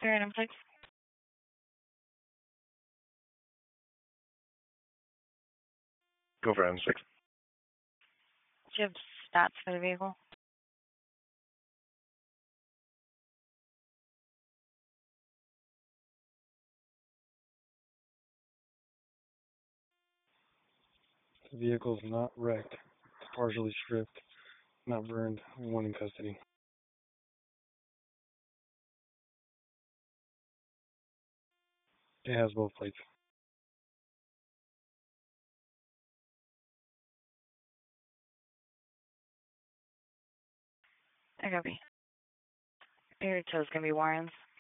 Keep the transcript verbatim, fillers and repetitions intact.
Three item six. Go for item six. Do you have stats for the vehicle? The vehicle is not wrecked. It's partially stripped, not burned. One in custody. It has both plates. I copy. Your tow's gonna be Warren's.